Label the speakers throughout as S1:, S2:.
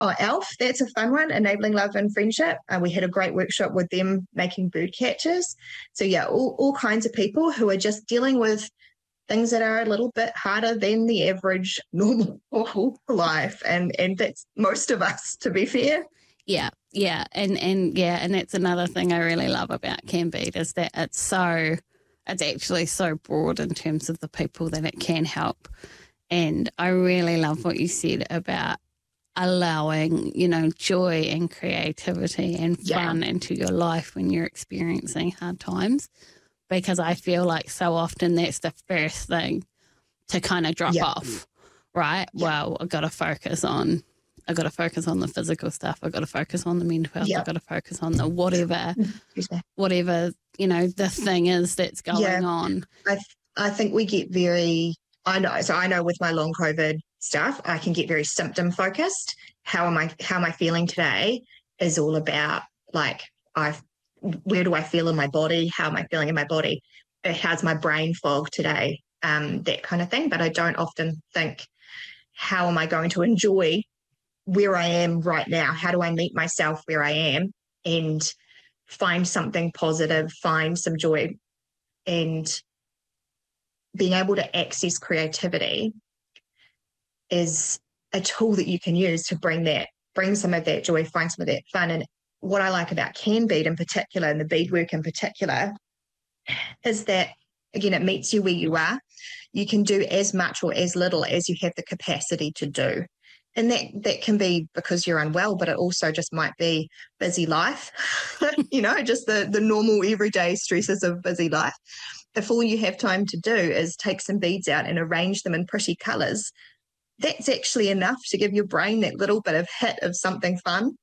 S1: Oh, ELF, that's a fun one, Enabling Love and Friendship. We had a great workshop with them making bird catchers. So yeah, all kinds of people who are just dealing with things that are a little bit harder than the average normal life. And that's most of us, to be fair.
S2: Yeah. And that's another thing I really love about Canbeat is that it's actually so broad in terms of the people that it can help. And I really love what you said about allowing, joy and creativity and fun into your life when you're experiencing hard times, because I feel like so often that's the first thing to kind of drop off, right? Yeah. Well, I've got to focus on the physical stuff. I've got to focus on the mental health. I've got to focus on the whatever, the thing is that's going on.
S1: I think we get I know with my long COVID stuff, I can get very symptom focused. How am I feeling today is all about where do I feel in my body? How am I feeling in my body? How's my brain fog today? That kind of thing. But I don't often think, how am I going to enjoy where I am right now? How do I meet myself where I am and find something positive, find some joy, and being able to access creativity is a tool that you can use to bring some of that joy, find some of that fun. And what I like about Canbeat in particular, and the beadwork in particular, is that, again, it meets you where you are. You can do as much or as little as you have the capacity to do. And that can be because you're unwell, but it also just might be busy life, just the normal everyday stresses of busy life. If all you have time to do is take some beads out and arrange them in pretty colours, that's actually enough to give your brain that little bit of hit of something fun.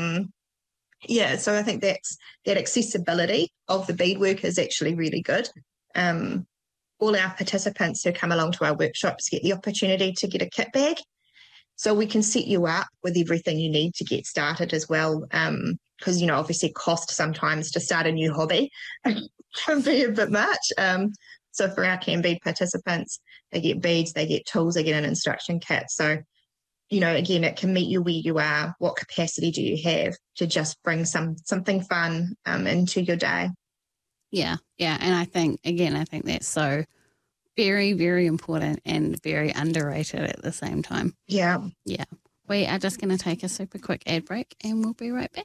S1: So I think that accessibility of the beadwork is actually really good. All our participants who come along to our workshops get the opportunity to get a kit bag. So we can set you up with everything you need to get started as well. Because, obviously cost sometimes to start a new hobby can be a bit much. So for our Canbeat participants, they get beads, they get tools, they get an instruction kit. So, again, it can meet you where you are. What capacity do you have to just bring something fun into your day?
S2: Yeah. And I think that's so very, very important and very underrated at the same time.
S1: Yeah.
S2: We are just going to take a super quick ad break and we'll be right back.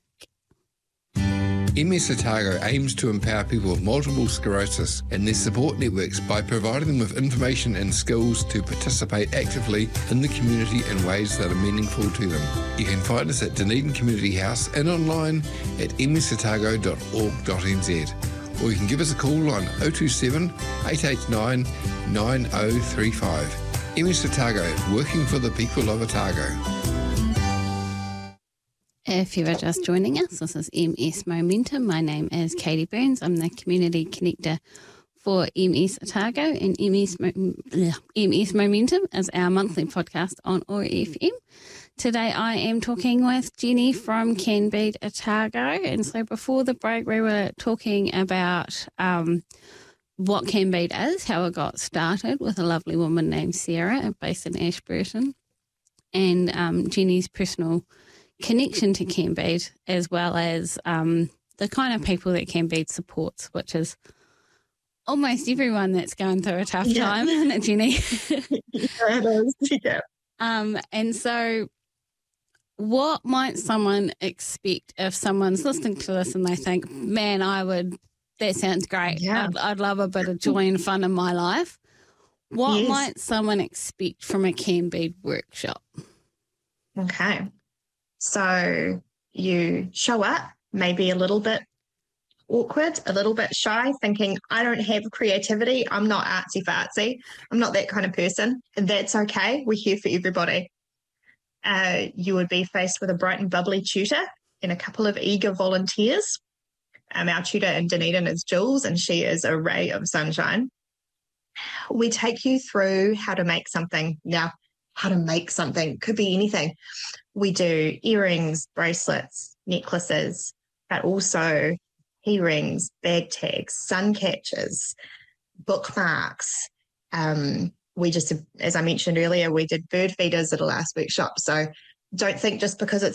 S3: MS Otago aims to empower people with multiple sclerosis and their support networks by providing them with information and skills to participate actively in the community in ways that are meaningful to them. You can find us at Dunedin Community House and online at msotago.org.nz. Or you can give us a call on 027 889 9035. MS Otago, working for the people of Otago.
S2: If you are just joining us, this is MS Momentum. My name is Katie Burns. I'm the Community Connector for MS Otago, and MS Momentum is our monthly podcast on OAR FM. Today I am talking with Jenny from Canbeat Otago, and so before the break we were talking about what Canbeat is, how it got started with a lovely woman named Sarah based in Ashburton, and Jenny's personal connection to Canbeat, as well as the kind of people that Canbeat supports, which is almost everyone that's going through a tough time, isn't it, Jenny?
S1: Yeah, it is. Yeah.
S2: And so what might someone expect if someone's listening to this and they think, man, that sounds great. Yeah. I'd love a bit of joy and fun in my life. What might someone expect from a Canbeat workshop?
S1: Okay. So you show up, maybe a little bit awkward, a little bit shy, thinking, I don't have creativity. I'm not artsy-fartsy. I'm not that kind of person. And that's okay. We're here for everybody. You would be faced with a bright and bubbly tutor and a couple of eager volunteers. Our tutor in Dunedin is Jules, and she is a ray of sunshine. We take you through how to make something. Now, how to make something could be anything. We do earrings, bracelets, necklaces, but also earrings, bag tags, sun catchers, bookmarks. We just, as I mentioned earlier, we did bird feeders at the last workshop. So don't think just because it's